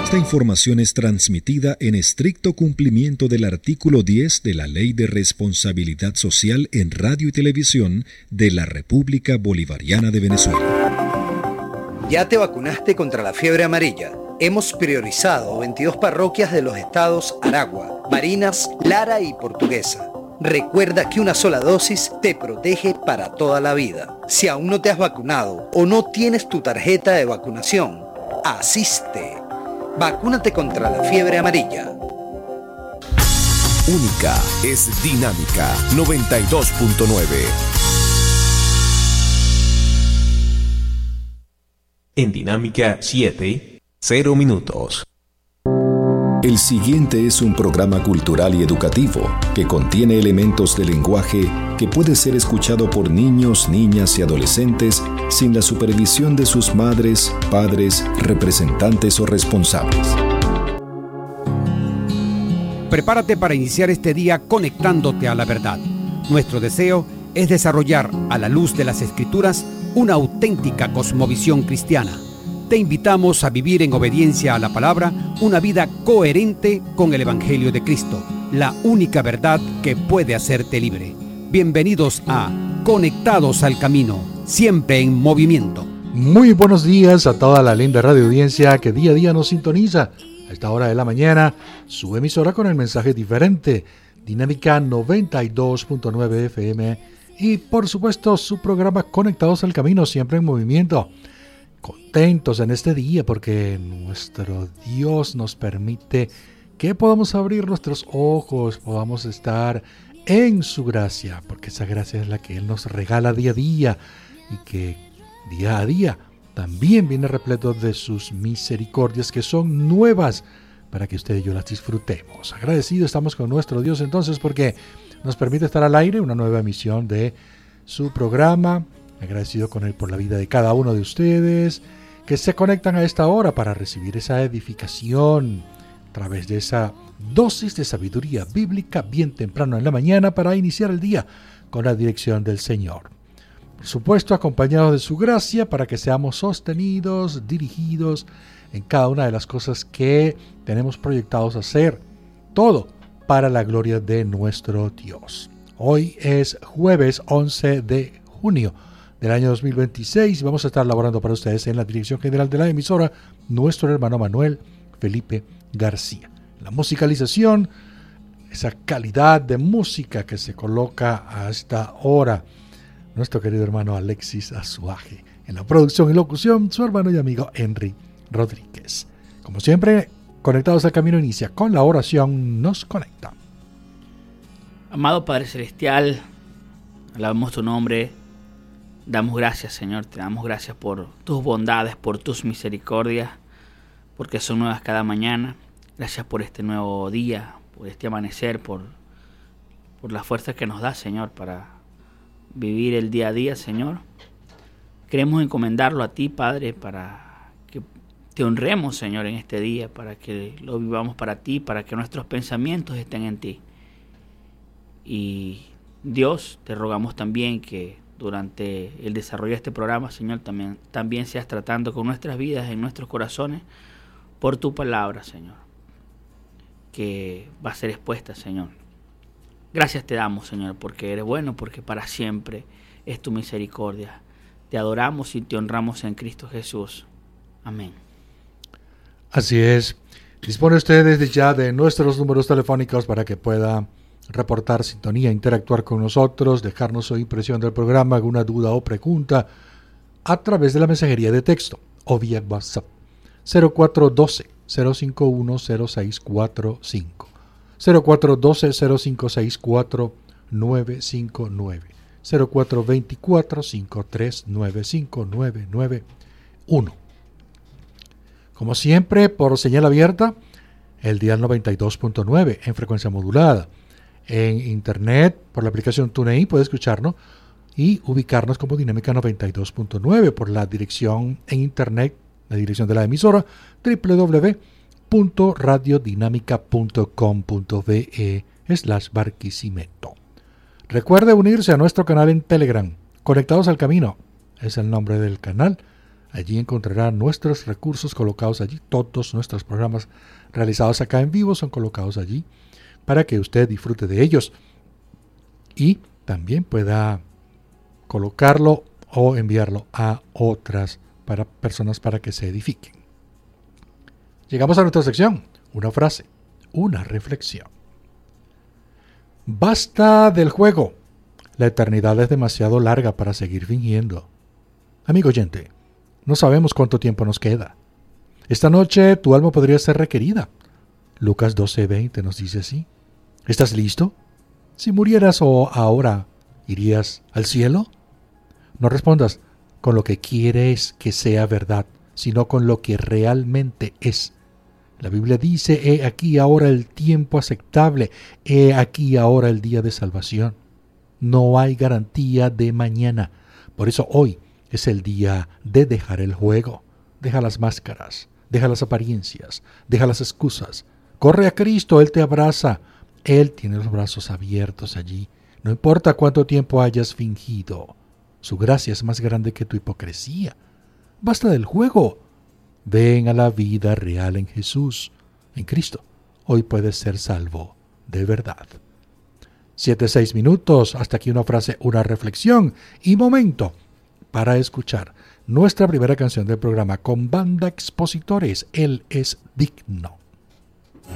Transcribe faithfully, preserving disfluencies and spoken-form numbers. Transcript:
Esta información es transmitida en estricto cumplimiento del artículo diez de la Ley de Responsabilidad Social en Radio y Televisión de la República Bolivariana de Venezuela. ¿Ya te vacunaste contra la fiebre amarilla? Hemos priorizado veintidós parroquias de los estados Aragua, Barinas, Lara y Portuguesa. Recuerda que una sola dosis te protege para toda la vida. Si aún no te has vacunado o no tienes tu tarjeta de vacunación, asiste. Vacúnate contra la fiebre amarilla. Única es Dinámica noventa y dos punto nueve. En Dinámica siete, cero minutos. El siguiente es un programa cultural y educativo que contiene elementos de lenguaje que puede ser escuchado por niños, niñas y adolescentes sin la supervisión de sus madres, padres, representantes o responsables. Prepárate para iniciar este día conectándote a la verdad. Nuestro deseo es desarrollar, a la luz de las Escrituras, una auténtica cosmovisión cristiana. Te invitamos a vivir en obediencia a la palabra una vida coherente con el Evangelio de Cristo, la única verdad que puede hacerte libre. Bienvenidos a Conectados al Camino, siempre en movimiento. Muy buenos días a toda la linda radio audiencia que día a día nos sintoniza. A esta hora de la mañana, su emisora con el mensaje diferente, Dinámica noventa y dos punto nueve F M y por supuesto su programa Conectados al Camino, siempre en movimiento. Contentos en este día porque nuestro Dios nos permite que podamos abrir nuestros ojos, podamos estar en su gracia, porque esa gracia es la que Él nos regala día a día y que día a día también viene repleto de sus misericordias que son nuevas para que usted y yo las disfrutemos. Agradecidos estamos con nuestro Dios entonces porque nos permite estar al aire, una nueva emisión de su programa. Agradecido con Él por la vida de cada uno de ustedes que se conectan a esta hora para recibir esa edificación a través de esa dosis de sabiduría bíblica bien temprano en la mañana para iniciar el día con la dirección del Señor. Por supuesto, acompañados de su gracia para que seamos sostenidos, dirigidos en cada una de las cosas que tenemos proyectados a hacer. Todo para la gloria de nuestro Dios. Hoy es jueves once de junio del año dos mil veintiséis. Vamos a estar laborando para ustedes en la dirección general de la emisora nuestro hermano Manuel Felipe García. La musicalización, esa calidad de música que se coloca a esta hora, nuestro querido hermano Alexis Azuaje. En la producción y locución, su hermano y amigo Henry Rodríguez. Como siempre, Conectados al Camino inicia con la oración, nos conecta. Amado Padre Celestial, alabamos tu nombre. Damos gracias, Señor, te damos gracias por tus bondades, por tus misericordias, porque son nuevas cada mañana. Gracias por este nuevo día, por este amanecer, por, por la fuerza que nos da, Señor, para vivir el día a día, Señor. Queremos encomendarlo a ti, Padre, para que te honremos, Señor, en este día, para que lo vivamos para ti, para que nuestros pensamientos estén en ti. Y Dios, te rogamos también que durante el desarrollo de este programa, Señor, también, también seas tratando con nuestras vidas, en nuestros corazones, por tu palabra, Señor, que va a ser expuesta, Señor. Gracias te damos, Señor, porque eres bueno, porque para siempre es tu misericordia. Te adoramos y te honramos en Cristo Jesús. Amén. Así es. Dispone usted desde ya de nuestros números telefónicos para que pueda reportar sintonía, interactuar con nosotros, dejarnos su impresión del programa, alguna duda o pregunta a través de la mensajería de texto o vía WhatsApp cero cuatro uno dos, cero cinco uno, cero seis cuatro cinco, cero cuatro uno dos, cero cinco seis cuatro nueve cinco nueve, cero cuatro dos cuatro, cinco tres nueve cinco nueve nueve uno. Como siempre, por señal abierta, el dial noventa y dos punto nueve en frecuencia modulada. En internet, por la aplicación TuneIn, puede escucharnos y ubicarnos como Dinámica noventa y dos punto nueve por la dirección en internet, la dirección de la emisora, doble u doble u doble u punto radiodinámica punto com punto be slash Barquisimeto. Recuerde unirse a nuestro canal en Telegram. Conectados al Camino es el nombre del canal. Allí encontrará nuestros recursos colocados allí. Todos nuestros programas realizados acá en vivo son colocados allí para que usted disfrute de ellos y también pueda colocarlo o enviarlo a otras para personas para que se edifiquen. Llegamos a nuestra sección. Una frase, una reflexión. Basta del juego. La eternidad es demasiado larga para seguir fingiendo. Amigo oyente, no sabemos cuánto tiempo nos queda. Esta noche tu alma podría ser requerida. Lucas doce veinte nos dice así. ¿Estás listo? Si murieras o ahora, ¿irías al cielo? No respondas con lo que quieres que sea verdad, sino con lo que realmente es. La Biblia dice, he aquí ahora el tiempo aceptable, he aquí ahora el día de salvación. No hay garantía de mañana. Por eso hoy es el día de dejar el juego. Deja las máscaras, deja las apariencias, deja las excusas. Corre a Cristo, Él te abraza. Él tiene los brazos abiertos allí. No importa cuánto tiempo hayas fingido. Su gracia es más grande que tu hipocresía. Basta del juego. Ven a la vida real en Jesús, en Cristo. Hoy puedes ser salvo de verdad. Siete, seis minutos. Hasta aquí una frase, una reflexión y momento para escuchar nuestra primera canción del programa con Banda Expositores. Él es digno.